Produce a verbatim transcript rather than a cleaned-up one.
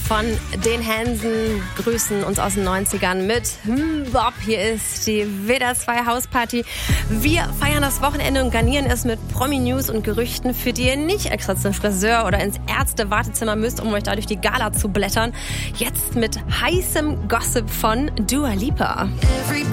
von den Hansen grüßen uns aus den neunzigern mit hm, Bob. Hier ist die W D R zwei Hausparty. Wir feiern das Wochenende und garnieren es mit Promi-News und Gerüchten, für die ihr nicht extra zum Friseur oder ins Ärzte-Wartezimmer müsst, um euch da durch die Gala zu blättern. Jetzt mit heißem Gossip von Dua Lipa.